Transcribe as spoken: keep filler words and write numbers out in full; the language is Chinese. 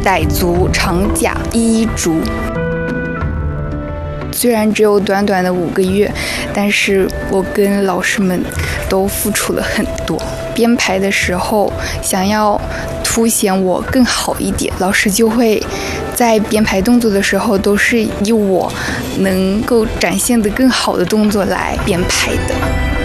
傣族长甲一竹。虽然只有短短的五个月，但是我跟老师们都付出了很多。编排的时候想要凸显我更好一点，老师就会在编排动作的时候都是以我能够展现的更好的动作来编排的。